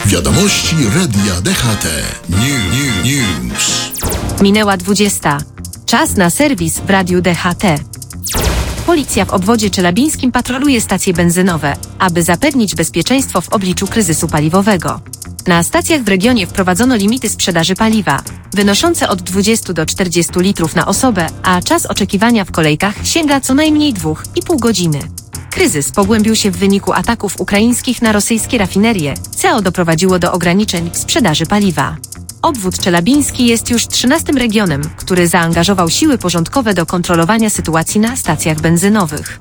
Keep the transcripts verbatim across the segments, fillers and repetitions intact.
Wiadomości Radia D H T. New, News. Minęła dwudziesta. Czas na serwis w Radiu D H T. Policja w obwodzie czelabińskim patroluje stacje benzynowe, aby zapewnić bezpieczeństwo w obliczu kryzysu paliwowego. Na stacjach w regionie wprowadzono limity sprzedaży paliwa, wynoszące od dwudziestu do czterdziestu litrów na osobę, a czas oczekiwania w kolejkach sięga co najmniej dwóch i pół godziny. Kryzys pogłębił się w wyniku ataków ukraińskich na rosyjskie rafinerie, co doprowadziło do ograniczeń w sprzedaży paliwa. Obwód czelabiński jest już trzynastym regionem, który zaangażował siły porządkowe do kontrolowania sytuacji na stacjach benzynowych.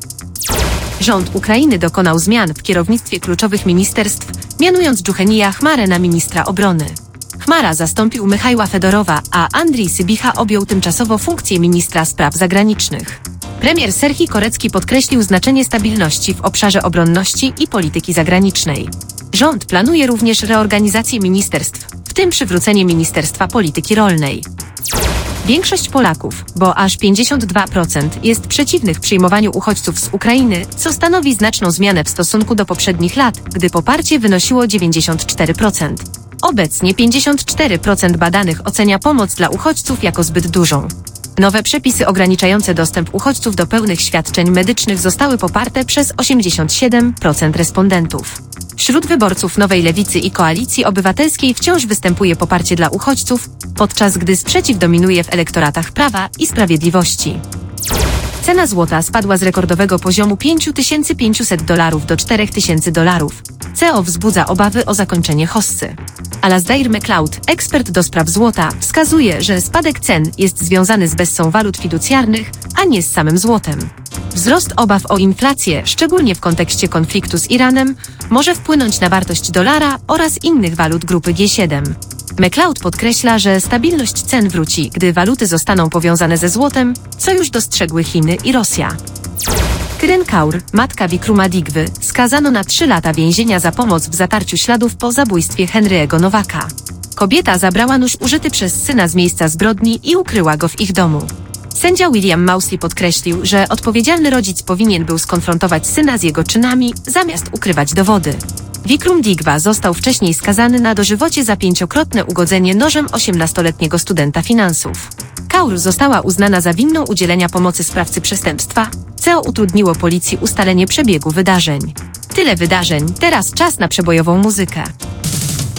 Rząd Ukrainy dokonał zmian w kierownictwie kluczowych ministerstw, mianując Dżuchenija Chmarę na ministra obrony. Chmara zastąpił Michajła Fedorowa, a Andrii Sybicha objął tymczasowo funkcję ministra spraw zagranicznych. Premier Serhii Korecki podkreślił znaczenie stabilności w obszarze obronności i polityki zagranicznej. Rząd planuje również reorganizację ministerstw, w tym przywrócenie Ministerstwa Polityki Rolnej. Większość Polaków, bo aż pięćdziesiąt dwa procent, jest przeciwnych przyjmowaniu uchodźców z Ukrainy, co stanowi znaczną zmianę w stosunku do poprzednich lat, gdy poparcie wynosiło dziewięćdziesiąt cztery procent. Obecnie pięćdziesiąt cztery procent badanych ocenia pomoc dla uchodźców jako zbyt dużą. Nowe przepisy ograniczające dostęp uchodźców do pełnych świadczeń medycznych zostały poparte przez osiemdziesiąt siedem procent respondentów. Wśród wyborców Nowej Lewicy i Koalicji Obywatelskiej wciąż występuje poparcie dla uchodźców, podczas gdy sprzeciw dominuje w elektoratach Prawa i Sprawiedliwości. Cena złota spadła z rekordowego poziomu pięć tysięcy pięćset dolarów do cztery tysiące dolarów, co wzbudza obawy o zakończenie hossy. Alasdair MacLeod, ekspert do spraw złota, wskazuje, że spadek cen jest związany z bessą walut fiducjarnych, a nie z samym złotem. Wzrost obaw o inflację, szczególnie w kontekście konfliktu z Iranem, może wpłynąć na wartość dolara oraz innych walut grupy G siedem. MacLeod podkreśla, że stabilność cen wróci, gdy waluty zostaną powiązane ze złotem, co już dostrzegły Chiny i Rosja. Kiren Kaur, matka Wickramaditwy, skazano na trzy lata więzienia za pomoc w zatarciu śladów po zabójstwie Henry'ego Nowaka. Kobieta zabrała nóż użyty przez syna z miejsca zbrodni i ukryła go w ich domu. Sędzia William Mousley podkreślił, że odpowiedzialny rodzic powinien był skonfrontować syna z jego czynami, zamiast ukrywać dowody. Wickramaditwa został wcześniej skazany na dożywocie za pięciokrotne ugodzenie nożem osiemnastoletniego studenta finansów. Kaur została uznana za winną udzielenia pomocy sprawcy przestępstwa, co utrudniło policji ustalenie przebiegu wydarzeń. Tyle wydarzeń, teraz czas na przebojową muzykę.